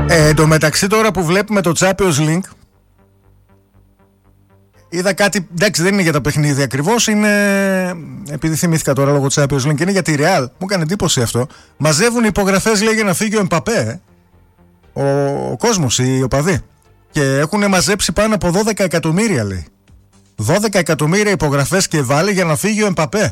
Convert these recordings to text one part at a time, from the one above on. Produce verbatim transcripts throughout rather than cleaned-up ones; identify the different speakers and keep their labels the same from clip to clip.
Speaker 1: Ε, εν τω μεταξύ τώρα που βλέπουμε το Champions League, είδα κάτι, εντάξει δεν είναι για τα παιχνίδια ακριβώς, είναι, επειδή θυμήθηκα τώρα λόγω Champions League, είναι για τη Real, μου έκανε εντύπωση αυτό. Μαζεύουν υπογραφές λέει για να φύγει ο Εμπαπέ, ο, ο κόσμος, οι οπαδοί, και έχουν μαζέψει πάνω από δώδεκα εκατομμύρια λέει. δώδεκα εκατομμύρια υπογραφές και βάλει για να φύγει ο Εμπαπέ,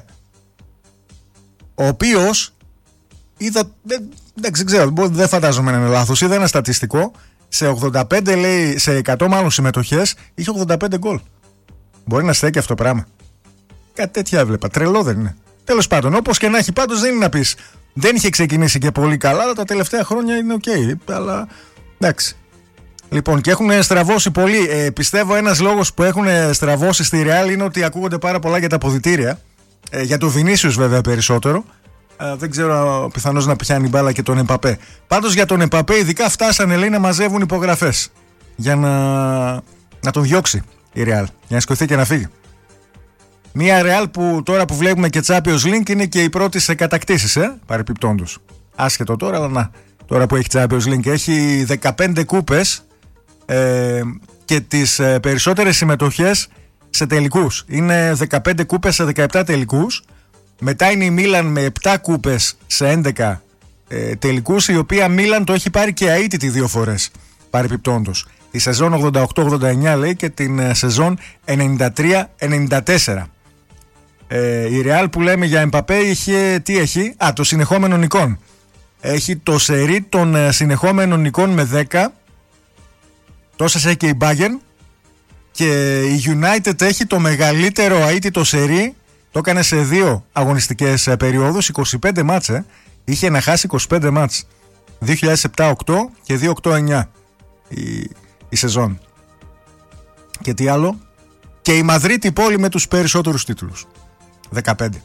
Speaker 1: ο οποίος είδα, δεν, δεν ξέρω, δεν φαντάζομαι να είναι λάθος, είδα ένα στατιστικό, σε ογδόντα πέντε λέει, σε εκατό μάλλον συμμετοχές είχε ογδόντα πέντε γκολ. Μπορεί να στέκει αυτό το πράγμα. Κάτι τέτοια έβλεπα. Τρελό δεν είναι? Τέλος πάντων, όπως και να έχει, πάντως δεν είναι να πεις δεν είχε ξεκινήσει και πολύ καλά, αλλά τα τελευταία χρόνια είναι οκ. Okay, αλλά εντάξει. Λοιπόν, και έχουν στραβώσει πολύ. Ε, πιστεύω ένας λόγος που έχουν στραβώσει στη Real είναι ότι ακούγονται πάρα πολλά για τα αποδυτήρια. Ε, για το Βινίσιους βέβαια περισσότερο. Ε, δεν ξέρω, πιθανώς να πιάνει μπάλα και τον Εμπαπέ. Πάντως για τον Εμπαπέ, ειδικά φτάσανε λέει να μαζεύουν υπογραφές για να, να τον διώξει η Real, για να σηκωθεί και να φύγει. Μια Real που τώρα που βλέπουμε και Champions League είναι και η πρώτη σε κατακτήσεις, ε, παρεπιπτόντως. Άσχετο τώρα, αλλά να, τώρα που έχει Champions League έχει δεκαπέντε κούπες ε, και τις ε, περισσότερες συμμετοχές σε τελικούς. Είναι δεκαπέντε κούπες σε δεκαεπτά τελικούς. Μετά είναι η Μίλαν με επτά κούπες σε έντεκα ε, τελικούς, η οποία Μίλαν το έχει πάρει και αίτητη δύο φορές παρεπιπτόντως. Τη σεζόν ογδόντα οκτώ ογδόντα εννιά λέει και την ε, σεζόν ενενήντα τρία ενενήντα τέσσερα. Ε, η Real που λέμε για Εμπαπέ είχε, τι έχει? Α, το συνεχόμενο νικών. Έχει το σερί των ε, συνεχόμενων νικών με δέκα. Τόσες έχει και η Bayern. Και η United έχει το μεγαλύτερο αίτητο σερί. Το έκανε σε δύο αγωνιστικές ε, περιόδους, είκοσι πέντε μάτς, ε. Είχε να χάσει είκοσι πέντε μάτς. δύο χιλιάδες επτά οκτώ και δύο οκτώ εννιά η, η σεζόν. Και τι άλλο? Και η Μαδρίτη, η πόλη με τους περισσότερους τίτλους, δεκαπέντε.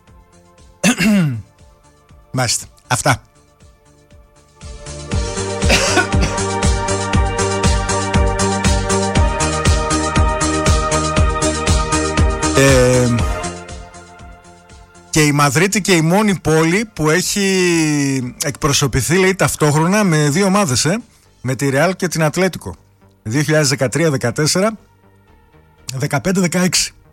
Speaker 1: Μάλιστα, αυτά. ε, Και η Μαδρίτη και η μόνη πόλη που έχει εκπροσωπηθεί λέει ταυτόχρονα με δύο ομάδες, ε, με τη Real και την Ατλέτικο, δύο χιλιάδες δεκατρία δεκατέσσερα, δεκαπέντε δεκαέξι.